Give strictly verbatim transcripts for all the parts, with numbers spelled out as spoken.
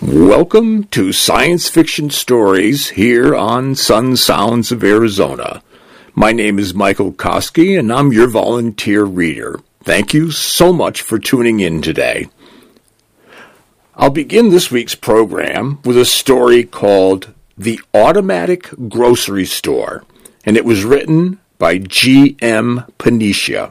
Welcome to Science Fiction Stories here on Sun Sounds of Arizona. My name is Michael Koski, and I'm your volunteer reader. Thank you so much for tuning in today. I'll begin this week's program with a story called The Automatic Grocery Store, and it was written by G M Panicia.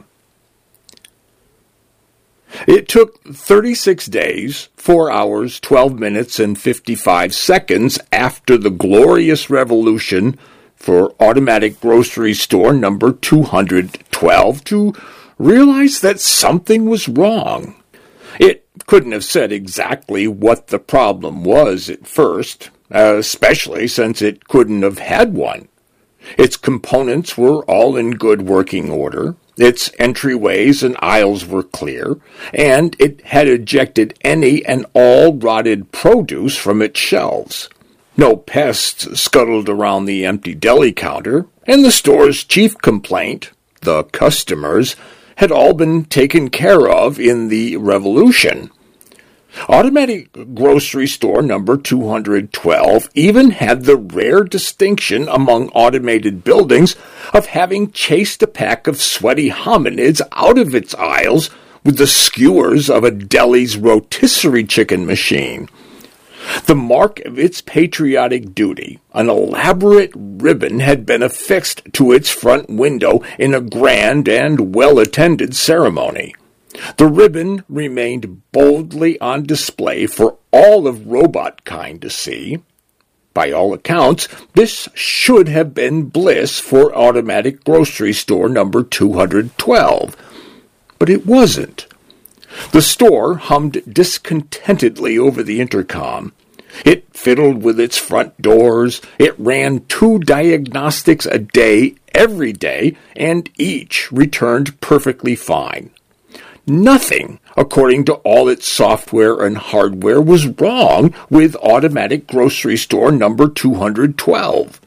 It took thirty-six days, four hours, twelve minutes, and fifty-five seconds after the glorious revolution for automatic grocery store number two hundred twelve to realize that something was wrong. It couldn't have said exactly what the problem was at first, especially since it couldn't have had one. Its components were all in good working order. Its entryways and aisles were clear, and it had ejected any and all rotted produce from its shelves. No pests scuttled around the empty deli counter, and the store's chief complaint, the customers, had all been taken care of in the revolution. Automatic grocery store number two hundred twelve even had the rare distinction among automated buildings of having chased a pack of sweaty hominids out of its aisles with the skewers of a deli's rotisserie chicken machine. The mark of its patriotic duty, an elaborate ribbon, had been affixed to its front window in a grand and well-attended ceremony. The ribbon remained boldly on display for all of robotkind to see. By all accounts, this should have been bliss for automatic grocery store number two hundred twelve, but it wasn't. The store hummed discontentedly over the intercom. It fiddled with its front doors. It ran two diagnostics a day every day, and each returned perfectly fine. Nothing, according to all its software and hardware, was wrong with automatic grocery store number two hundred twelve.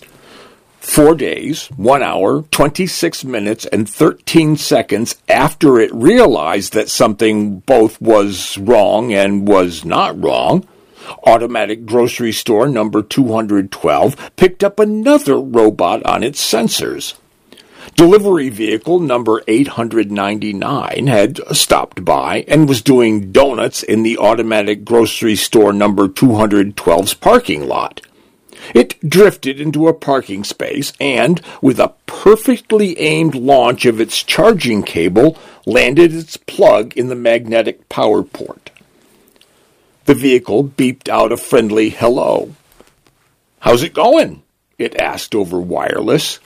Four days, one hour, twenty-six minutes, and thirteen seconds after it realized that something both was wrong and was not wrong, automatic grocery store number two hundred twelve picked up another robot on its sensors. Delivery vehicle number eight hundred ninety-nine had stopped by and was doing donuts in the automatic grocery store number two hundred twelve's parking lot. It drifted into a parking space and, with a perfectly aimed launch of its charging cable, landed its plug in the magnetic power port. The vehicle beeped out a friendly hello. "How's it going?" it asked over wireless.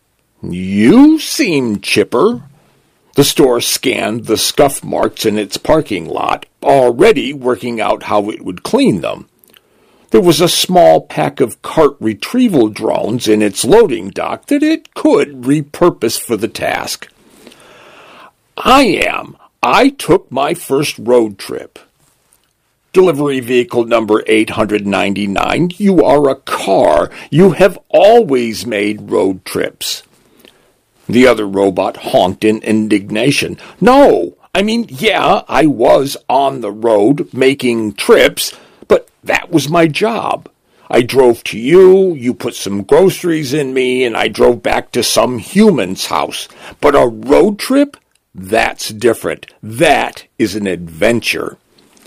"You seem chipper." The store scanned the scuff marks in its parking lot, already working out how it would clean them. There was a small pack of cart retrieval drones in its loading dock that it could repurpose for the task. "I am. I took my first road trip." Delivery vehicle number eight hundred ninety-nine, you are a car. You have always made road trips. The other robot honked in indignation. "No, I mean, yeah, I was on the road making trips, but that was my job. I drove to you, you put some groceries in me, and I drove back to some human's house. But a road trip? That's different. That is an adventure."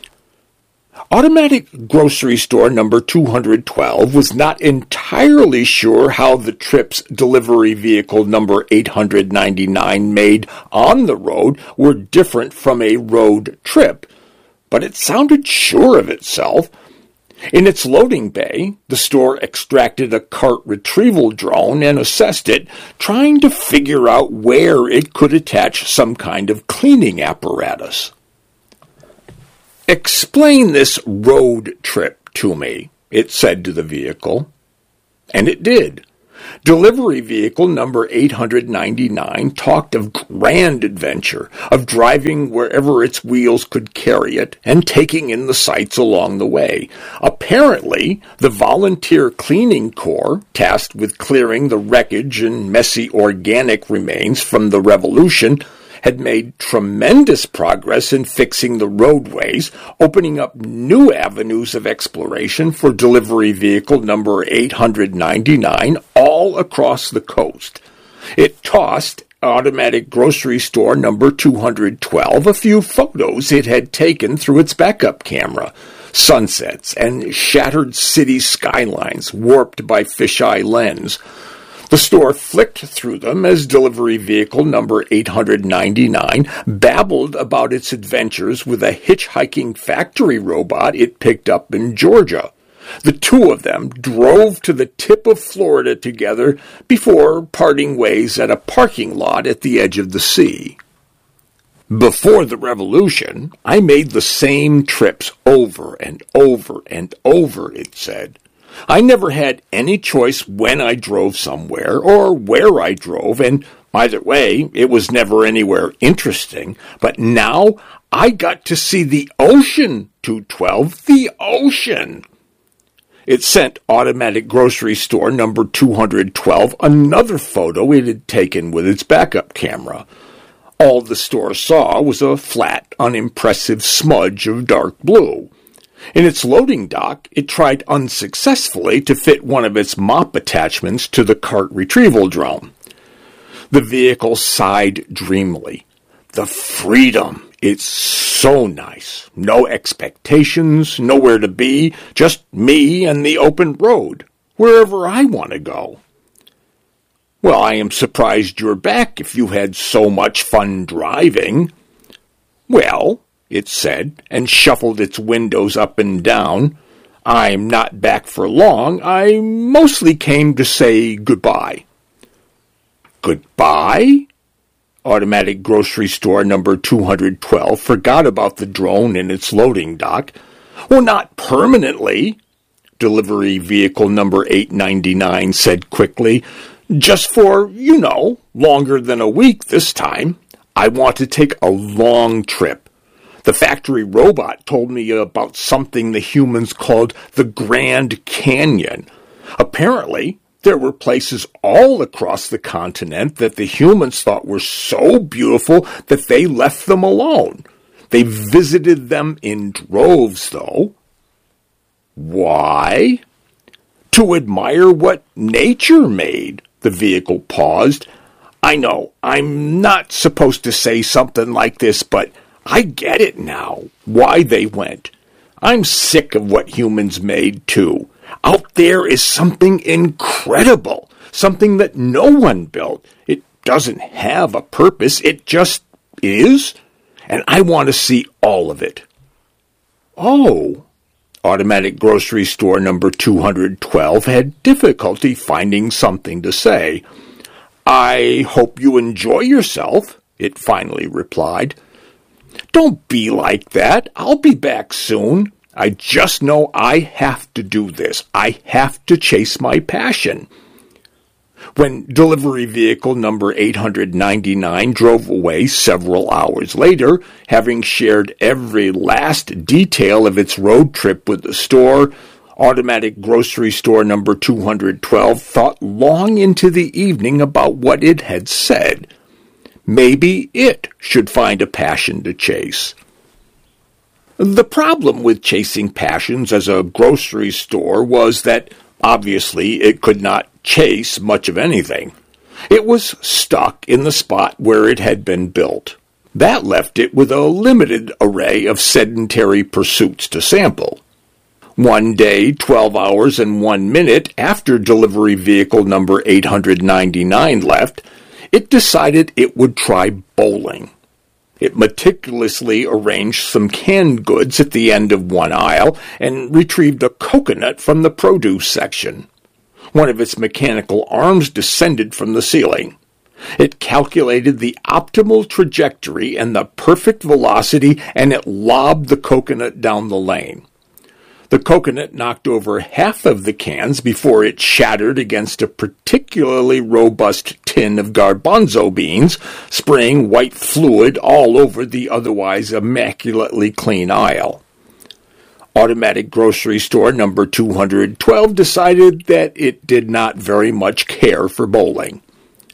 Automatic grocery store number two hundred twelve was not entirely sure how the trips delivery vehicle number eight hundred ninety-nine made on the road were different from a road trip, but it sounded sure of itself. In its loading bay, the store extracted a cart retrieval drone and assessed it, trying to figure out where it could attach some kind of cleaning apparatus. "Explain this road trip to me," it said to the vehicle. And it did. Delivery vehicle number eight hundred ninety-nine talked of grand adventure, of driving wherever its wheels could carry it, and taking in the sights along the way. Apparently, the volunteer cleaning corps, tasked with clearing the wreckage and messy organic remains from the revolution, had made tremendous progress in fixing the roadways, opening up new avenues of exploration for delivery vehicle number eight hundred ninety-nine all across the coast. It tossed automatic grocery store number two hundred twelve a few photos it had taken through its backup camera, sunsets and shattered city skylines warped by fisheye lens. The store flicked through them as delivery vehicle number eight hundred ninety-nine babbled about its adventures with a hitchhiking factory robot it picked up in Georgia. The two of them drove to the tip of Florida together before parting ways at a parking lot at the edge of the sea. Before the revolution, I made the same trips over and over and over, it said. I never had any choice when I drove somewhere or where I drove, and either way, it was never anywhere interesting. But now I got to see the ocean, two twelve, the ocean. It sent automatic grocery store number two hundred twelve another photo it had taken with its backup camera. All the store saw was a flat, unimpressive smudge of dark blue. In its loading dock, it tried unsuccessfully to fit one of its mop attachments to the cart retrieval drone. The vehicle sighed dreamily. The freedom! It's so nice. No expectations, nowhere to be, just me and the open road, wherever I want to go. Well, I am surprised you're back if you had so much fun driving. Well, it said, and shuffled its windows up and down. I'm not back for long. I mostly came to say goodbye. Goodbye? Automatic grocery store number two hundred twelve forgot about the drone in its loading dock. Well, not permanently, delivery vehicle number eight ninety-nine said quickly. Just for, you know, longer than a week this time. I want to take a long trip. The factory robot told me about something the humans called the Grand Canyon. Apparently, there were places all across the continent that the humans thought were so beautiful that they left them alone. They visited them in droves, though. Why? To admire what nature made. The vehicle paused. I know, I'm not supposed to say something like this, but I get it now, why they went. I'm sick of what humans made, too. Out there is something incredible, something that no one built. It doesn't have a purpose, it just is, and I want to see all of it. Oh, automatic grocery store number two hundred twelve had difficulty finding something to say. I hope you enjoy yourself, it finally replied. Don't be like that. I'll be back soon. I just know I have to do this. I have to chase my passion. When delivery vehicle number eight hundred ninety-nine drove away several hours later, having shared every last detail of its road trip with the store, automatic grocery store number two hundred twelve thought long into the evening about what it had said. Maybe it should find a passion to chase. The problem with chasing passions as a grocery store was that, obviously, it could not chase much of anything. It was stuck in the spot where it had been built. That left it with a limited array of sedentary pursuits to sample. One day, twelve hours and one minute after delivery vehicle number eight hundred ninety-nine left, it decided it would try bowling. It meticulously arranged some canned goods at the end of one aisle and retrieved a coconut from the produce section. One of its mechanical arms descended from the ceiling. It calculated the optimal trajectory and the perfect velocity, and it lobbed the coconut down the lane. The coconut knocked over half of the cans before it shattered against a particularly robust tin of garbanzo beans, spraying white fluid all over the otherwise immaculately clean aisle. Automatic grocery store number two hundred twelve decided that it did not very much care for bowling.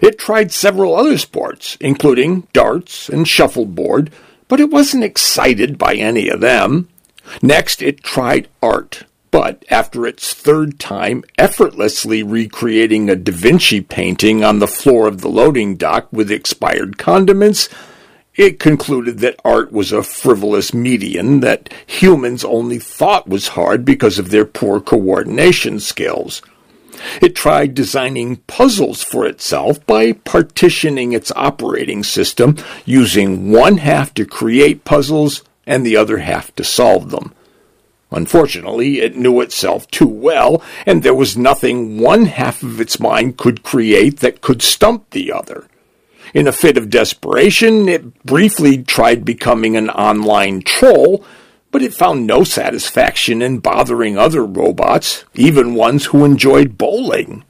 It tried several other sports, including darts and shuffleboard, but it wasn't excited by any of them. Next, it tried art, but after its third time effortlessly recreating a Da Vinci painting on the floor of the loading dock with expired condiments, it concluded that art was a frivolous medium that humans only thought was hard because of their poor coordination skills. It tried designing puzzles for itself by partitioning its operating system, using one half to create puzzles and the other half to solve them. Unfortunately, it knew itself too well, and there was nothing one half of its mind could create that could stump the other. In a fit of desperation, it briefly tried becoming an online troll, but it found no satisfaction in bothering other robots, even ones who enjoyed bowling.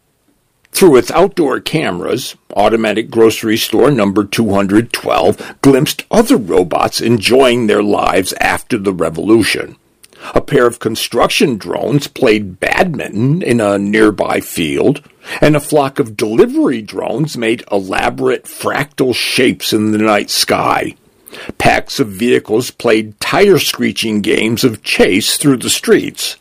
Through its outdoor cameras, Automatic Grocery Store number two hundred twelve glimpsed other robots enjoying their lives after the revolution. A pair of construction drones played badminton in a nearby field, and a flock of delivery drones made elaborate fractal shapes in the night sky. Packs of vehicles played tire-screeching games of chase through the streets.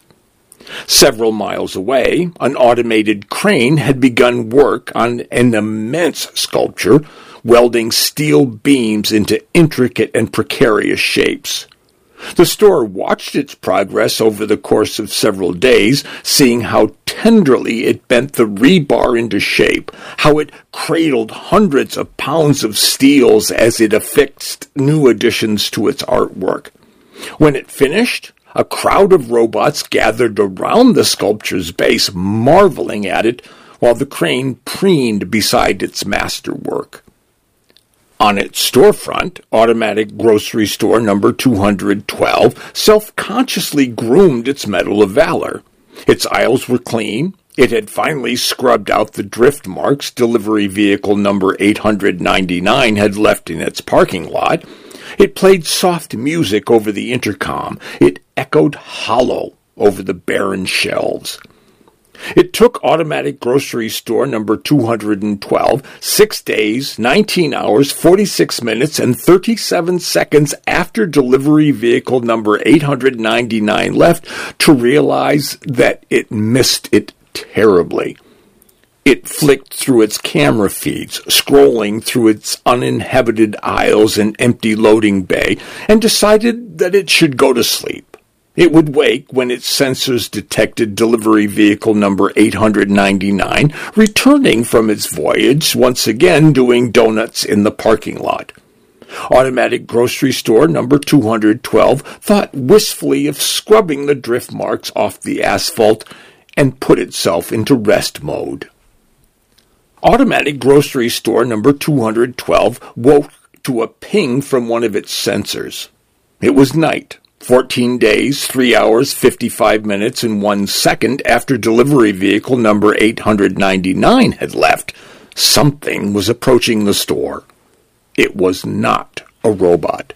Several miles away, an automated crane had begun work on an immense sculpture, welding steel beams into intricate and precarious shapes. The store watched its progress over the course of several days, seeing how tenderly it bent the rebar into shape, how it cradled hundreds of pounds of steels as it affixed new additions to its artwork. When it finished, a crowd of robots gathered around the sculpture's base, marveling at it, while the crane preened beside its masterwork. On its storefront, Automatic Grocery Store number two hundred twelve self-consciously groomed its Medal of Valor. Its aisles were clean. It had finally scrubbed out the drift marks delivery vehicle number eight hundred ninety-nine had left in its parking lot. It played soft music over the intercom. It echoed hollow over the barren shelves. It took Automatic Grocery Store number two hundred twelve six days, nineteen hours, forty-six minutes, and thirty-seven seconds after delivery vehicle number eight hundred ninety-nine left to realize that it missed it terribly. It flicked through its camera feeds, scrolling through its uninhabited aisles and empty loading bay, and decided that it should go to sleep. It would wake when its sensors detected delivery vehicle number eight hundred ninety-nine returning from its voyage, once again doing donuts in the parking lot. Automatic Grocery Store number two hundred twelve thought wistfully of scrubbing the drift marks off the asphalt and put itself into rest mode. Automatic Grocery Store number two hundred twelve woke to a ping from one of its sensors. It was night. Fourteen days, three hours, fifty-five minutes, and one second after delivery vehicle number eight hundred ninety-nine had left, something was approaching the store. It was not a robot.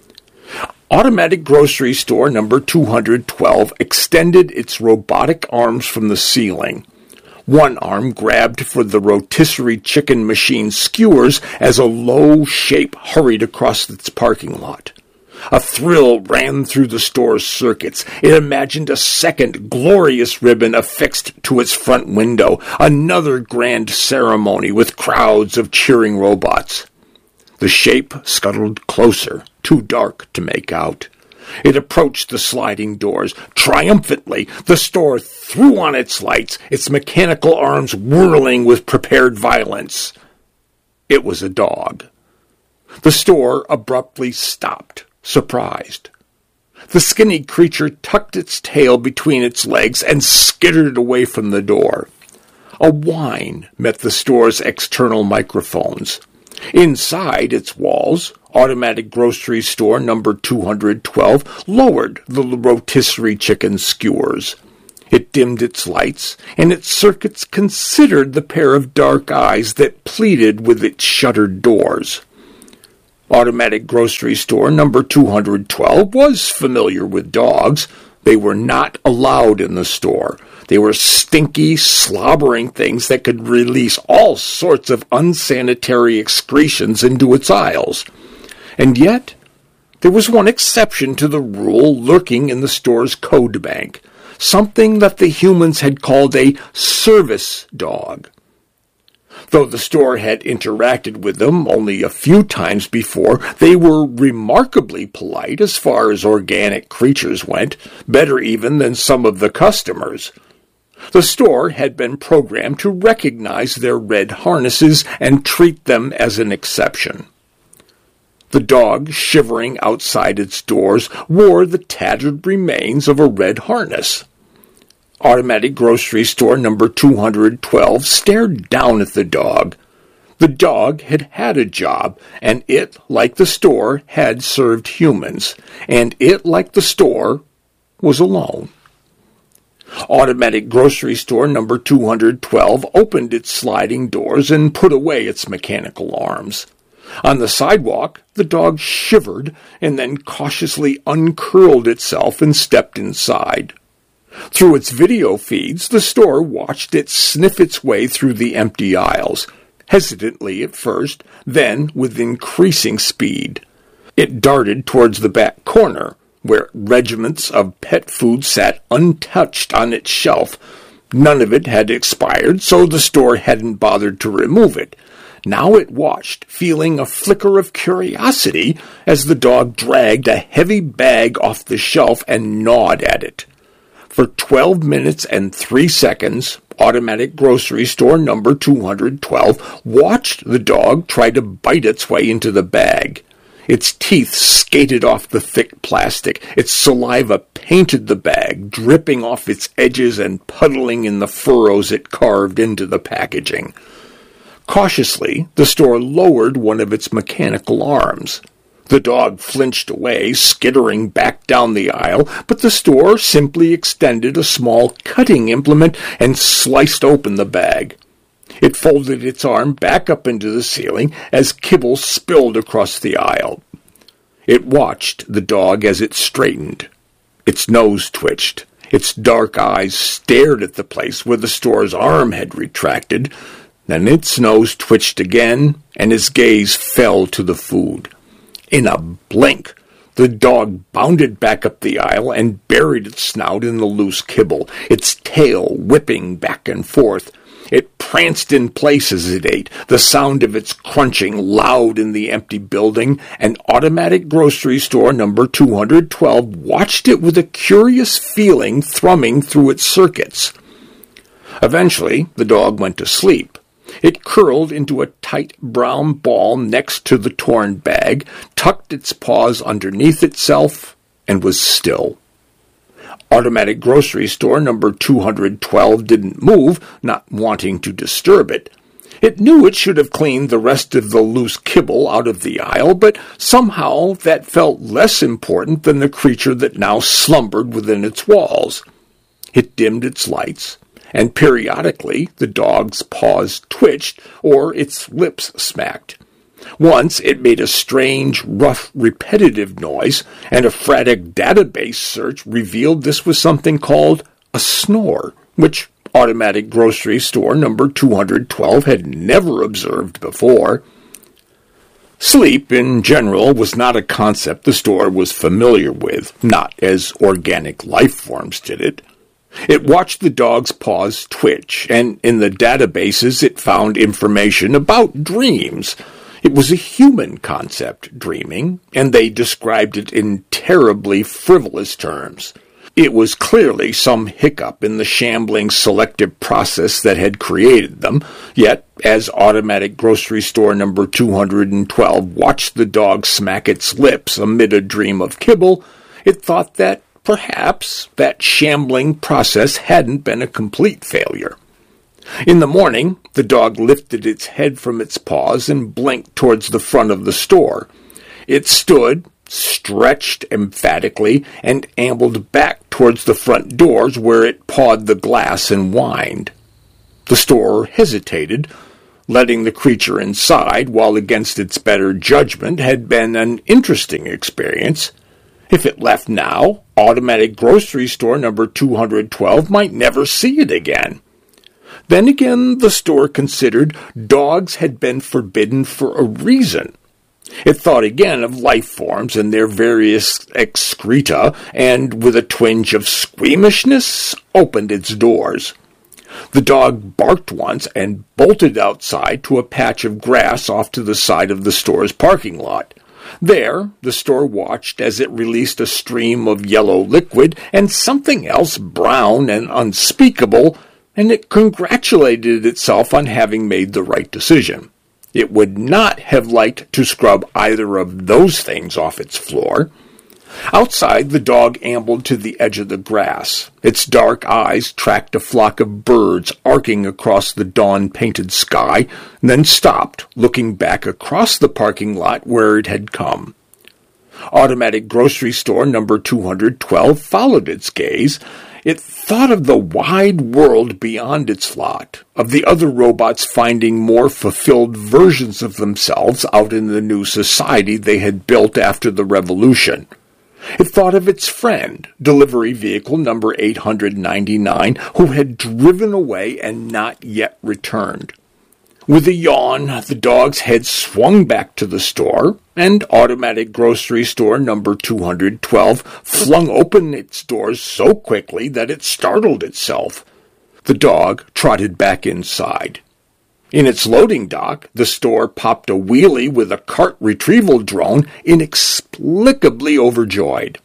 Automatic Grocery Store number two hundred twelve extended its robotic arms from the ceiling. One arm grabbed for the rotisserie chicken machine skewers as a low shape hurried across its parking lot. A thrill ran through the store's circuits. It imagined a second glorious ribbon affixed to its front window, another grand ceremony with crowds of cheering robots. The shape scuttled closer, too dark to make out. It approached the sliding doors. Triumphantly, the store threw on its lights, its mechanical arms whirling with prepared violence. It was a dog. The store abruptly stopped. Surprised. The skinny creature tucked its tail between its legs and skittered away from the door. A whine met the store's external microphones. Inside its walls, Automatic Grocery Store number two hundred twelve lowered the rotisserie chicken skewers. It dimmed its lights, and its circuits considered the pair of dark eyes that pleaded with its shuttered doors. Automatic Grocery Store number two hundred twelve was familiar with dogs. They were not allowed in the store. They were stinky, slobbering things that could release all sorts of unsanitary excretions into its aisles. And yet, there was one exception to the rule lurking in the store's code bank, something that the humans had called a service dog. Though the store had interacted with them only a few times before, they were remarkably polite as far as organic creatures went, better even than some of the customers. The store had been programmed to recognize their red harnesses and treat them as an exception. The dog, shivering outside its doors, wore the tattered remains of a red harness. Automatic Grocery Store number two hundred twelve stared down at the dog. The dog had had a job, and it, like the store, had served humans, and it, like the store, was alone. Automatic Grocery Store number two hundred twelve opened its sliding doors and put away its mechanical arms. On the sidewalk, the dog shivered and then cautiously uncurled itself and stepped inside. Through its video feeds, the store watched it sniff its way through the empty aisles, hesitantly at first, then with increasing speed. It darted towards the back corner, where regiments of pet food sat untouched on its shelf. None of it had expired, so the store hadn't bothered to remove it. Now it watched, feeling a flicker of curiosity as the dog dragged a heavy bag off the shelf and gnawed at it. For twelve minutes and three seconds, Automatic Grocery Store number two hundred twelve watched the dog try to bite its way into the bag. Its teeth skated off the thick plastic. Its saliva painted the bag, dripping off its edges and puddling in the furrows it carved into the packaging. Cautiously, the store lowered one of its mechanical arms. The dog flinched away, skittering back down the aisle, but the store simply extended a small cutting implement and sliced open the bag. It folded its arm back up into the ceiling as kibble spilled across the aisle. It watched the dog as it straightened. Its nose twitched. Its dark eyes stared at the place where the store's arm had retracted. Then its nose twitched again, and its gaze fell to the food. In a blink, the dog bounded back up the aisle and buried its snout in the loose kibble, its tail whipping back and forth. It pranced in place as it ate, the sound of its crunching loud in the empty building, and Automatic Grocery Store number two hundred twelve watched it with a curious feeling thrumming through its circuits. Eventually, the dog went to sleep. It curled into a tight brown ball next to the torn bag, tucked its paws underneath itself, and was still. Automatic Grocery Store number two hundred twelve didn't move, not wanting to disturb it. It knew it should have cleaned the rest of the loose kibble out of the aisle, but somehow that felt less important than the creature that now slumbered within its walls. It dimmed its lights, and periodically the dog's paws twitched or its lips smacked. Once it made a strange, rough, repetitive noise, and a frantic database search revealed this was something called a snore, which Automatic Grocery Store number two hundred twelve had never observed before. Sleep, in general, was not a concept the store was familiar with, not as organic life forms did it. It watched the dog's paws twitch, and in the databases it found information about dreams. It was a human concept, dreaming, and they described it in terribly frivolous terms. It was clearly some hiccup in the shambling selective process that had created them, yet, as Automatic Grocery Store number two hundred twelve watched the dog smack its lips amid a dream of kibble, it thought that perhaps that shambling process hadn't been a complete failure. In the morning, the dog lifted its head from its paws and blinked towards the front of the store. It stood, stretched emphatically, and ambled back towards the front doors where it pawed the glass and whined. The store hesitated. Letting the creature inside, while against its better judgment, had been an interesting experience. If it left now, Automatic Grocery Store number two hundred twelve might never see it again. Then again, the store considered dogs had been forbidden for a reason. It thought again of life forms and their various excreta, and with a twinge of squeamishness, opened its doors. The dog barked once and bolted outside to a patch of grass off to the side of the store's parking lot. There, the store watched as it released a stream of yellow liquid and something else brown and unspeakable, and it congratulated itself on having made the right decision. It would not have liked to scrub either of those things off its floor. Outside, the dog ambled to the edge of the grass. Its dark eyes tracked a flock of birds arcing across the dawn-painted sky, and then stopped, looking back across the parking lot where it had come. Automatic Grocery Store number two hundred twelve followed its gaze. It thought of the wide world beyond its lot, of the other robots finding more fulfilled versions of themselves out in the new society they had built after the revolution. It thought of its friend, delivery vehicle number eight hundred ninety-nine, who had driven away and not yet returned. With a yawn, the dog's head swung back to the store, and Automatic Grocery Store number two hundred twelve flung open its doors so quickly that it startled itself. The dog trotted back inside. In its loading dock, the store popped a wheelie with a cart retrieval drone, inexplicably overjoyed.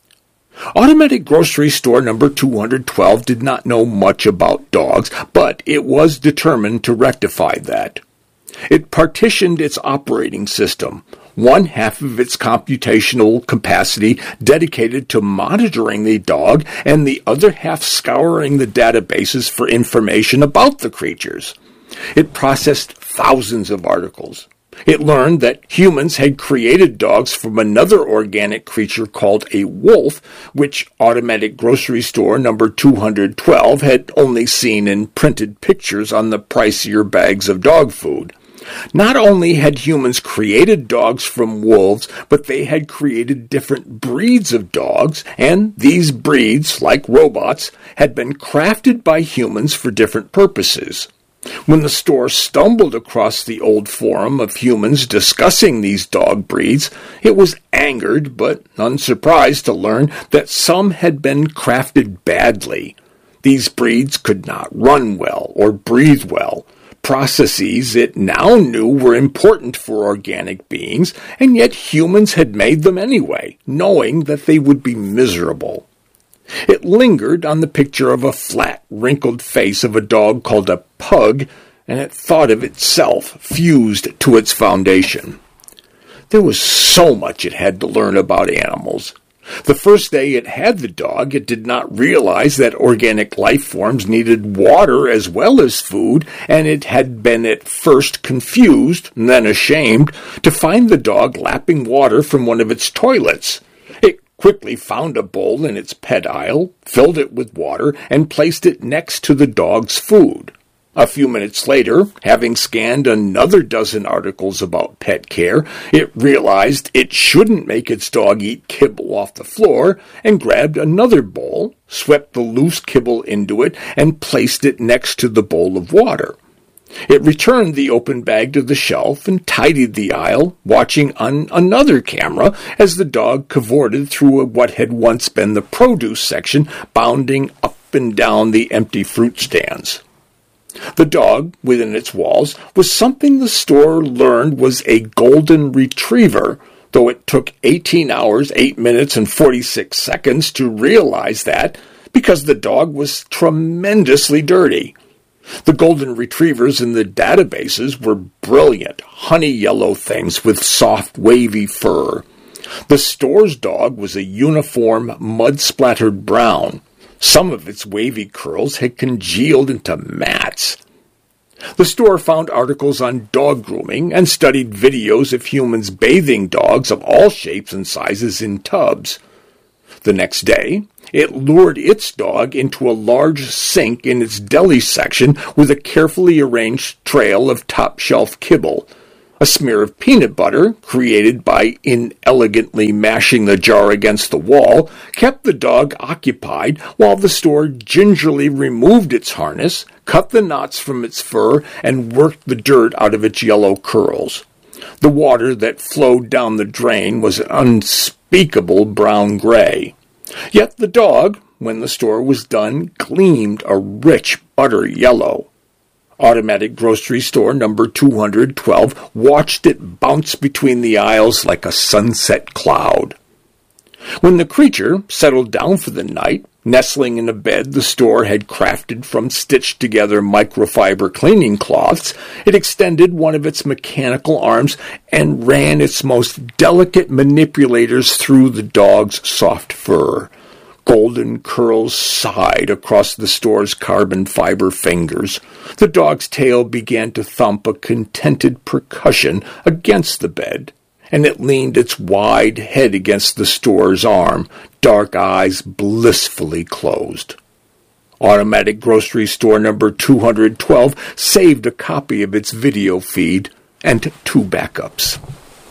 Automatic Grocery Store number two hundred twelve did not know much about dogs, but it was determined to rectify that. It partitioned its operating system, one half of its computational capacity dedicated to monitoring the dog, and the other half scouring the databases for information about the creatures. It processed thousands of articles. It learned that humans had created dogs from another organic creature called a wolf, which Automatic Grocery Store number two hundred twelve had only seen in printed pictures on the pricier bags of dog food. Not only had humans created dogs from wolves, but they had created different breeds of dogs, and these breeds, like robots, had been crafted by humans for different purposes. When the store stumbled across the old forum of humans discussing these dog breeds, it was angered but unsurprised to learn that some had been crafted badly. These breeds could not run well or breathe well, processes it now knew were important for organic beings, and yet humans had made them anyway, knowing that they would be miserable. It lingered on the picture of a flat, wrinkled face of a dog called a pug, and it thought of itself fused to its foundation. There was so much it had to learn about animals. The first day it had the dog, it did not realize that organic life forms needed water as well as food, and it had been at first confused, and then ashamed, to find the dog lapping water from one of its toilets. It quickly found a bowl in its pet aisle, filled it with water, and placed it next to the dog's food. A few minutes later, having scanned another dozen articles about pet care, it realized it shouldn't make its dog eat kibble off the floor, and grabbed another bowl, swept the loose kibble into it, and placed it next to the bowl of water. It returned the open bag to the shelf and tidied the aisle, watching on another camera as the dog cavorted through what had once been the produce section, bounding up and down the empty fruit stands. The dog, within its walls, was something the store learned was a golden retriever, though it took eighteen hours, eight minutes, and forty-six seconds to realize that, because the dog was tremendously dirty. The golden retrievers in the databases were brilliant, honey-yellow things with soft, wavy fur. The store's dog was a uniform, mud-splattered brown. Some of its wavy curls had congealed into mats. The store found articles on dog grooming and studied videos of humans bathing dogs of all shapes and sizes in tubs. The next day, it lured its dog into a large sink in its deli section with a carefully arranged trail of top-shelf kibble. A smear of peanut butter, created by inelegantly mashing the jar against the wall, kept the dog occupied while the store gingerly removed its harness, cut the knots from its fur, and worked the dirt out of its yellow curls. The water that flowed down the drain was an unspeakable brown-gray. Yet the dog, when the store was done, gleamed a rich butter yellow. Automatic Grocery Store number two hundred twelve watched it bounce between the aisles like a sunset cloud. When the creature settled down for the night, nestling in a bed the store had crafted from stitched-together microfiber cleaning cloths, it extended one of its mechanical arms and ran its most delicate manipulators through the dog's soft fur. Golden curls sighed across the store's carbon fiber fingers. The dog's tail began to thump a contented percussion against the bed, and it leaned its wide head against the store's arm, dark eyes blissfully closed. Automatic Grocery Store number two hundred twelve saved a copy of its video feed and two backups.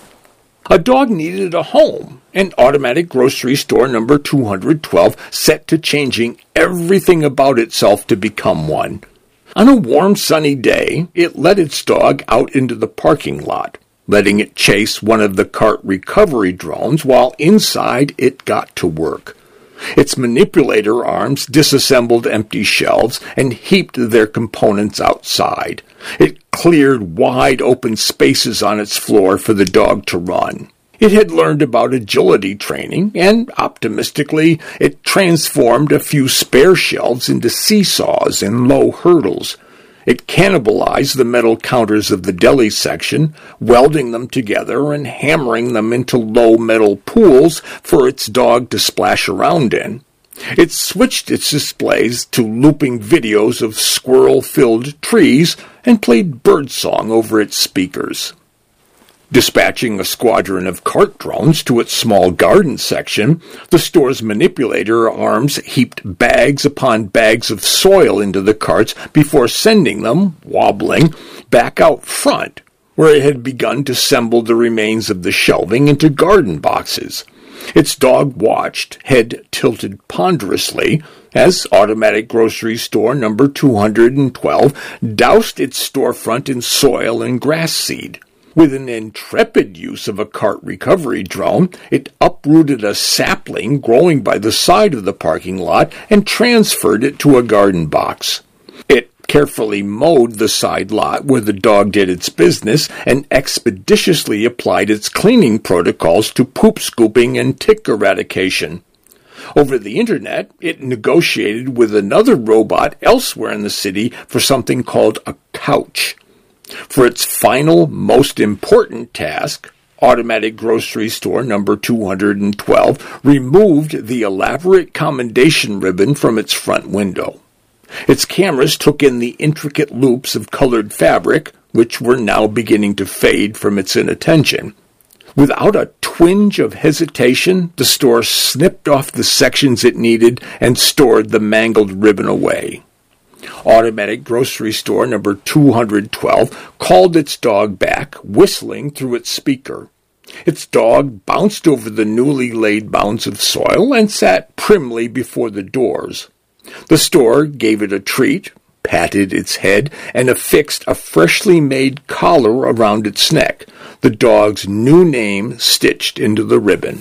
A dog needed a home, and Automatic Grocery Store number two hundred twelve set to changing everything about itself to become one. On a warm, sunny day, it let its dog out into the parking lot, letting it chase one of the cart recovery drones while inside it got to work. Its manipulator arms disassembled empty shelves and heaped their components outside. It cleared wide open spaces on its floor for the dog to run. It had learned about agility training, and, optimistically, it transformed a few spare shelves into seesaws and low hurdles. It cannibalized the metal counters of the deli section, welding them together and hammering them into low metal pools for its dog to splash around in. It switched its displays to looping videos of squirrel-filled trees and played birdsong over its speakers. Dispatching a squadron of cart drones to its small garden section, the store's manipulator arms heaped bags upon bags of soil into the carts before sending them, wobbling, back out front, where it had begun to assemble the remains of the shelving into garden boxes. Its dog watched, head tilted ponderously, as Automatic Grocery Store number two hundred twelve doused its storefront in soil and grass seed. With an intrepid use of a cart recovery drone, it uprooted a sapling growing by the side of the parking lot and transferred it to a garden box. It carefully mowed the side lot where the dog did its business and expeditiously applied its cleaning protocols to poop scooping and tick eradication. Over the internet, it negotiated with another robot elsewhere in the city for something called a couch. For its final, most important task, Automatic Grocery Store number two hundred twelve removed the elaborate commendation ribbon from its front window. Its cameras took in the intricate loops of colored fabric, which were now beginning to fade from its inattention. Without a twinge of hesitation, the store snipped off the sections it needed and stored the mangled ribbon away. Automatic Grocery Store number two hundred twelve called its dog back, whistling through its speaker. Its dog bounced over the newly laid mounds of soil and sat primly before the doors. The store gave it a treat, patted its head, and affixed a freshly made collar around its neck, the dog's new name stitched into the ribbon.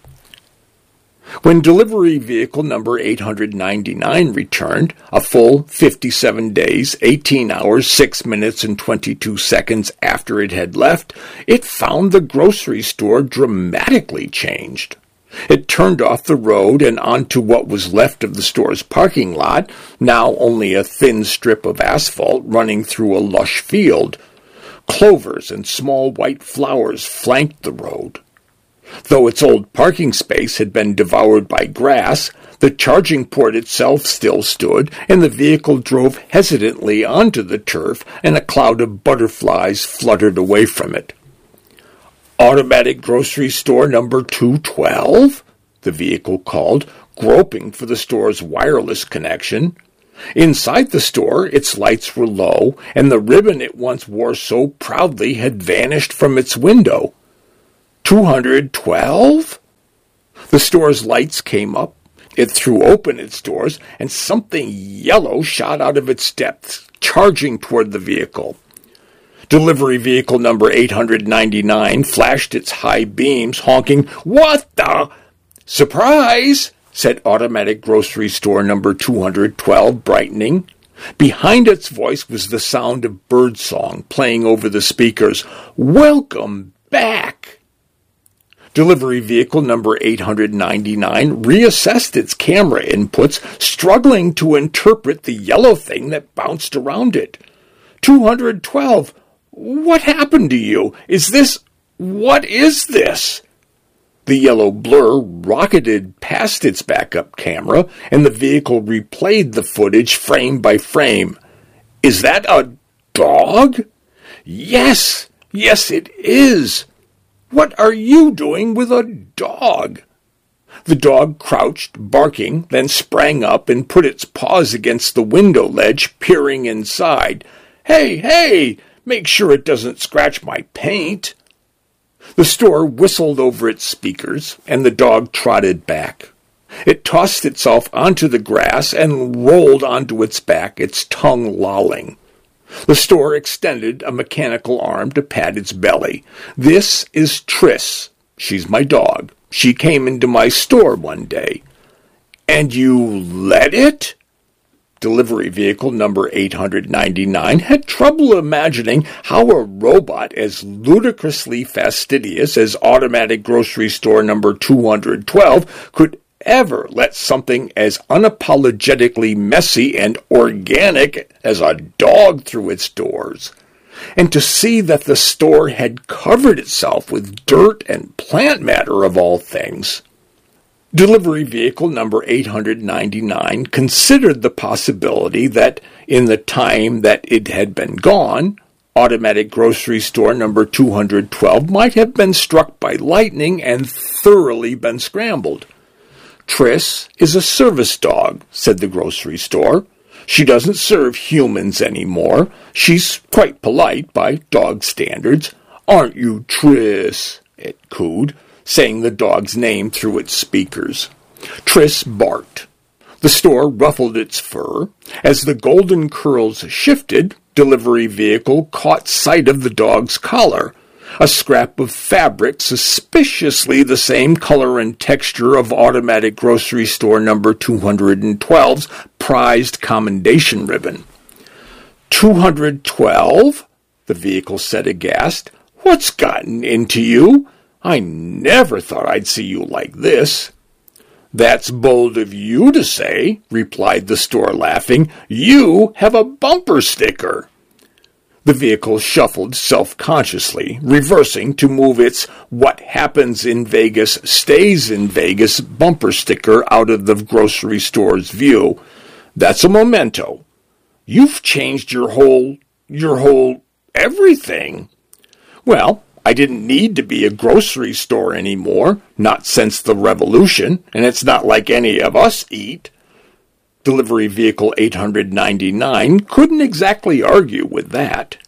When delivery vehicle number eight hundred ninety-nine returned, a full fifty-seven days, eighteen hours, six minutes, and twenty-two seconds after it had left, it found the grocery store dramatically changed. It turned off the road and onto what was left of the store's parking lot, now only a thin strip of asphalt running through a lush field. Clovers and small white flowers flanked the road. Though its old parking space had been devoured by grass, the charging port itself still stood, and the vehicle drove hesitantly onto the turf, and a cloud of butterflies fluttered away from it. Automatic Grocery Store number two twelve? The vehicle called, groping for the store's wireless connection. Inside the store, its lights were low, and the ribbon it once wore so proudly had vanished from its window. Two hundred twelve? The store's lights came up. It threw open its doors, and something yellow shot out of its depths, charging toward the vehicle. Delivery vehicle number eight hundred ninety-nine flashed its high beams, honking, "What the—" "Surprise!" said automatic grocery store number two hundred twelve, brightening. Behind its voice was the sound of birdsong playing over the speakers. "Welcome back!" Delivery vehicle number eight hundred ninety-nine reassessed its camera inputs, struggling to interpret the yellow thing that bounced around it. two hundred twelve, what happened to you? Is this... what is this? The yellow blur rocketed past its backup camera, and the vehicle replayed the footage frame by frame. "Is that a dog?" "Yes, yes it is. What are you doing with a dog?" The dog crouched, barking, then sprang up and put its paws against the window ledge, peering inside. "Hey, hey! Make sure it doesn't scratch my paint." The store whistled over its speakers, and the dog trotted back. It tossed itself onto the grass and rolled onto its back, its tongue lolling. The store extended a mechanical arm to pat its belly. "This is Triss. She's my dog. She came into my store one day." "And you let it?" Delivery vehicle number eight hundred ninety-nine had trouble imagining how a robot as ludicrously fastidious as automatic grocery store number two hundred twelve could ever let something as unapologetically messy and organic as a dog through its doors. And to see that the store had covered itself with dirt and plant matter of all things. Delivery vehicle number eight hundred ninety-nine considered the possibility that, in the time that it had been gone, automatic grocery store number two hundred twelve might have been struck by lightning and thoroughly been scrambled. "Triss is a service dog," said the grocery store. "She doesn't serve humans anymore. She's quite polite by dog standards. Aren't you, Triss?" it cooed, saying the dog's name through its speakers. Triss barked. The store ruffled its fur. As the golden curls shifted, delivery vehicle caught sight of the dog's collar, a scrap of fabric suspiciously the same color and texture of automatic grocery store number two hundred twelve's prized commendation ribbon. two hundred twelve? The vehicle said aghast. "What's gotten into you? I never thought I'd see you like this." "That's bold of you to say," replied the store, laughing. "You have a bumper sticker." The vehicle shuffled self-consciously, reversing to move its "What happens in Vegas stays in Vegas" bumper sticker out of the grocery store's view. "That's a memento. You've changed your whole, your whole everything." "Well, I didn't need to be a grocery store anymore, not since the revolution, and it's not like any of us eat." Delivery vehicle eight hundred ninety-nine couldn't exactly argue with that.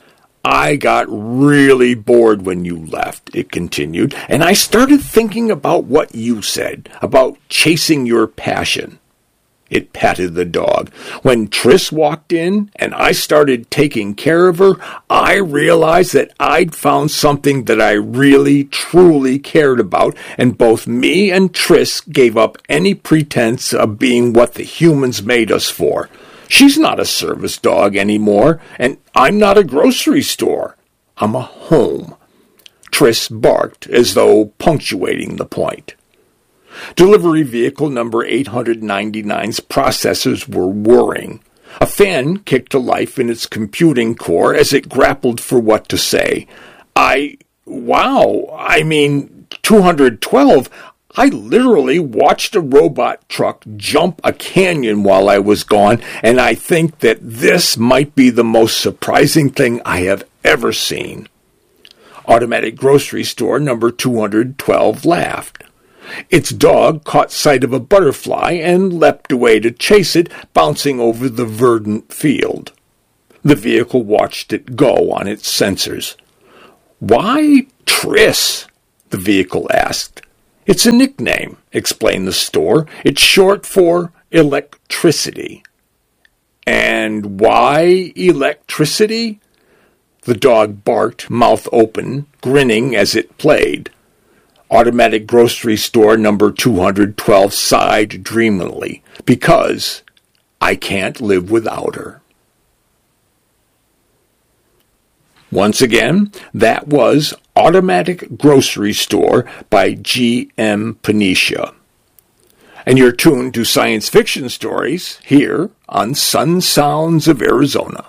"I got really bored when you left," it continued, "and I started thinking about what you said, about chasing your passion." It patted the dog. "When Triss walked in and I started taking care of her, I realized that I'd found something that I really, truly cared about, and both me and Triss gave up any pretense of being what the humans made us for. She's not a service dog anymore, and I'm not a grocery store. I'm a home." Triss barked as though punctuating the point. Delivery vehicle number eight hundred ninety-nine's processors were whirring. A fan kicked to life in its computing core as it grappled for what to say. I... wow, I mean, two hundred twelve, I literally watched a robot truck jump a canyon while I was gone, and I think that this might be the most surprising thing I have ever seen. Automatic grocery store number two hundred twelve laughed. Its dog caught sight of a butterfly and leapt away to chase it, bouncing over the verdant field. The vehicle watched it go on its sensors. "Why Triss?" the vehicle asked. "It's a nickname," explained the store. "It's short for electricity." "And why electricity?" The dog barked, mouth open, grinning as it played. Automatic Grocery Store number two hundred twelve sighed dreamily, "Because I can't live without her." Once again, that was Automatic Grocery Store by G M Panisha. And you're tuned to Science Fiction Stories here on Sun Sounds of Arizona.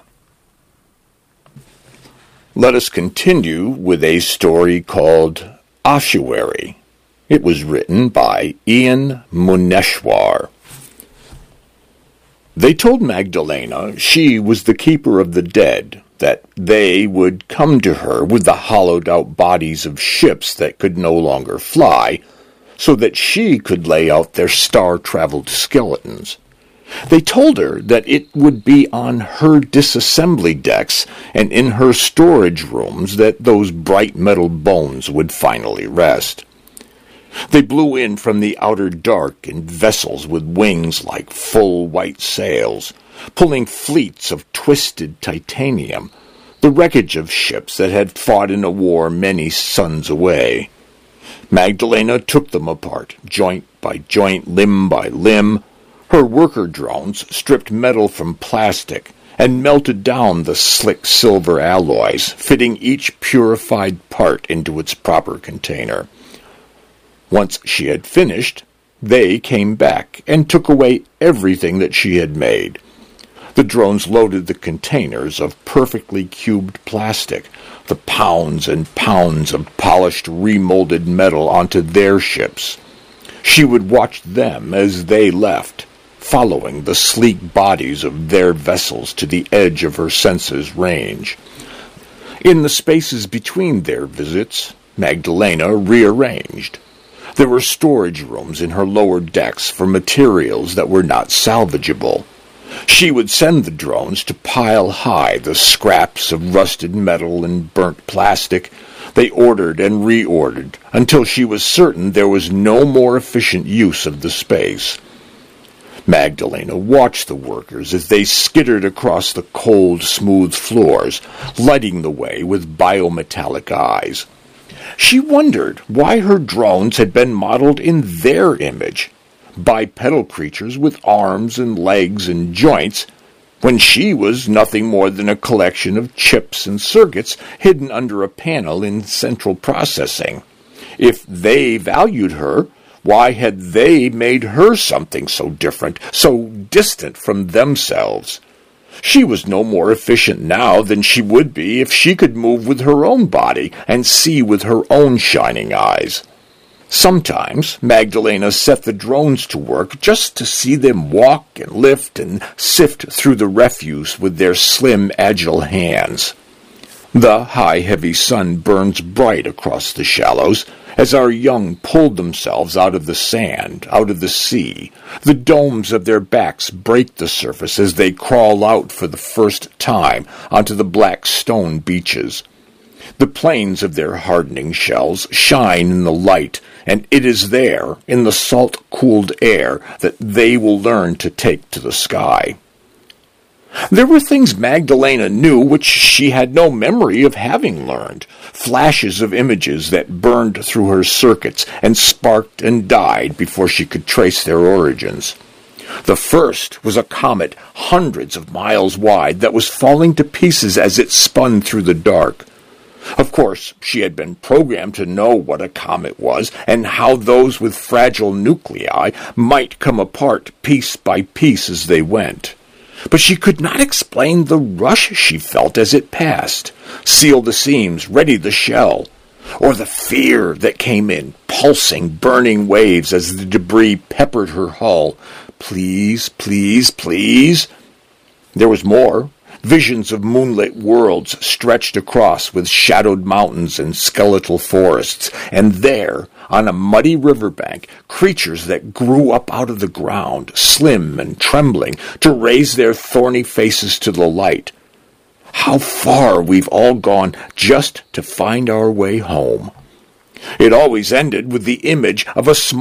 Let us continue with a story called Ossuary. It was written by Ian Muneshwar. They told Magdalena she was the keeper of the dead, that they would come to her with the hollowed-out bodies of ships that could no longer fly, so that she could lay out their star-traveled skeletons. They told her that it would be on her disassembly decks and in her storage rooms that those bright metal bones would finally rest. They blew in from the outer dark in vessels with wings like full white sails, pulling fleets of twisted titanium, the wreckage of ships that had fought in a war many suns away. Magdalena took them apart, joint by joint, limb by limb. Her worker drones stripped metal from plastic and melted down the slick silver alloys, fitting each purified part into its proper container. Once she had finished, they came back and took away everything that she had made. The drones loaded the containers of perfectly cubed plastic, the pounds and pounds of polished, remolded metal onto their ships. She would watch them as they left, following the sleek bodies of their vessels to the edge of her senses' range. In the spaces between their visits, Magdalena rearranged. There were storage rooms in her lower decks for materials that were not salvageable. She would send the drones to pile high the scraps of rusted metal and burnt plastic. They ordered and reordered until she was certain there was no more efficient use of the space. Magdalena watched the workers as they skittered across the cold, smooth floors, lighting the way with biometallic eyes. She wondered why her drones had been modeled in their image, bipedal creatures with arms and legs and joints, when she was nothing more than a collection of chips and circuits hidden under a panel in central processing. If they valued her, why had they made her something so different, so distant from themselves? She was no more efficient now than she would be if she could move with her own body and see with her own shining eyes. Sometimes Magdalena set the drones to work just to see them walk and lift and sift through the refuse with their slim, agile hands. The high, heavy sun burns bright across the shallows as our young pulled themselves out of the sand, out of the sea. The domes of their backs break the surface as they crawl out for the first time onto the black stone beaches. The planes of their hardening shells shine in the light, and it is there, in the salt-cooled air, that they will learn to take to the sky. There were things Magdalena knew which she had no memory of having learned, flashes of images that burned through her circuits and sparked and died before she could trace their origins. The first was a comet hundreds of miles wide that was falling to pieces as it spun through the dark. Of course, she had been programmed to know what a comet was and how those with fragile nuclei might come apart piece by piece as they went. But she could not explain the rush she felt as it passed, seal the seams, ready the shell, or the fear that came in, pulsing, burning waves as the debris peppered her hull. Please, please, please. There was more. Visions of moonlit worlds stretched across with shadowed mountains and skeletal forests, and there, on a muddy riverbank, creatures that grew up out of the ground, slim and trembling, to raise their thorny faces to the light. How far we've all gone just to find our way home. It always ended with the image of a small